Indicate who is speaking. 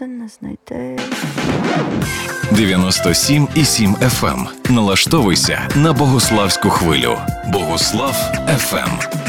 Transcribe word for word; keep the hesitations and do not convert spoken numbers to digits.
Speaker 1: просто не знайти.
Speaker 2: дев'яносто сім і сім еф ем. Налаштовуйся на Богославську хвилю. Богослав еф ем.